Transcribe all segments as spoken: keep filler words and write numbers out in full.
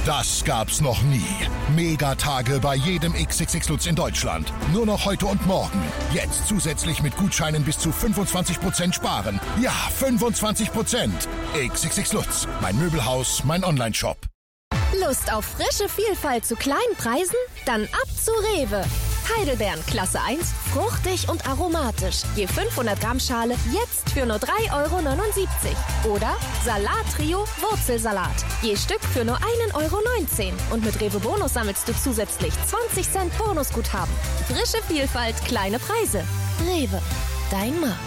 Das gab's noch nie. Megatage bei jedem X X X Lutz in Deutschland. Nur noch heute und morgen. Jetzt zusätzlich mit Gutscheinen bis zu fünfundzwanzig Prozent sparen. Ja, fünfundzwanzig Prozent. X X X Lutz. Mein Möbelhaus, mein Onlineshop. Lust auf frische Vielfalt zu kleinen Preisen? Dann ab zu Rewe. Heidelbeeren Klasse eins, fruchtig und aromatisch. Je fünfhundert Gramm Schale jetzt für nur drei Euro neunundsiebzig. Oder Salat-Trio Wurzelsalat. Je Stück für nur ein Euro neunzehn. Und mit Rewe Bonus sammelst du zusätzlich zwanzig Cent Bonusguthaben. Frische Vielfalt, kleine Preise. Rewe, dein Markt.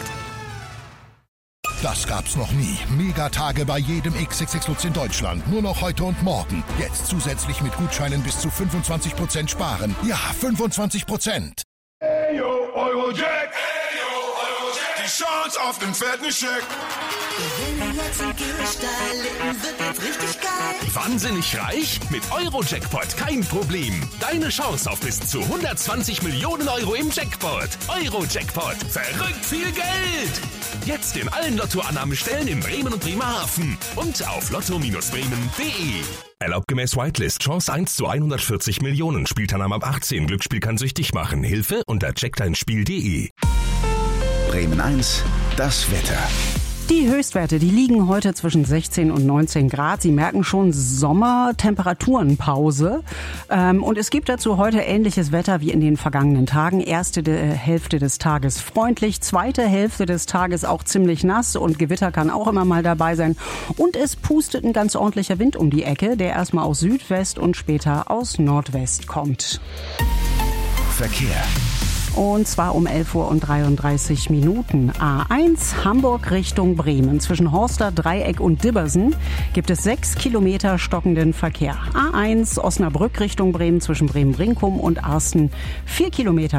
Das gab's noch nie. Megatage bei jedem X X X Lutz in Deutschland. Nur noch heute und morgen. Jetzt zusätzlich mit Gutscheinen bis zu fünfundzwanzig Prozent sparen. Ja, fünfundzwanzig Prozent. Hey yo, Eurojack. Hey yo, Eurojack. Die Chance auf den fetten Scheck. Gewinne jetzt im Gehstein, Leben wird jetzt richtig geil. Wahnsinnig reich? Mit Eurojackpot kein Problem. Deine Chance auf bis zu hundertzwanzig Millionen Euro im Jackpot. Eurojackpot. Verrückt viel Geld. Jetzt in allen Lottoannahmestellen in Bremen und Bremerhaven. Und auf lotto Bindestrich bremen punkt de. Erlaubt gemäß Whitelist. Chance eins zu hundertvierzig Millionen. Spielteilnahme ab achtzehn. Glücksspiel kann süchtig machen. Hilfe unter check dein spiel punkt de. Bremen eins, das Wetter. Die Höchstwerte, die liegen heute zwischen sechzehn und neunzehn Grad. Sie merken schon Sommertemperaturenpause. Ähm, und es gibt dazu heute ähnliches Wetter wie in den vergangenen Tagen. Erste de- Hälfte des Tages freundlich, zweite Hälfte des Tages auch ziemlich nass und Gewitter kann auch immer mal dabei sein. Und es pustet ein ganz ordentlicher Wind um die Ecke, der erstmal aus Südwest und später aus Nordwest kommt. Verkehr. Und zwar um elf Uhr und dreiunddreißig Minuten. A eins Hamburg Richtung Bremen. Zwischen Horster, Dreieck und Dibbersen gibt es sechs Kilometer stockenden Verkehr. A eins Osnabrück Richtung Bremen zwischen Bremen-Brinkum und Arsten vier Kilometer.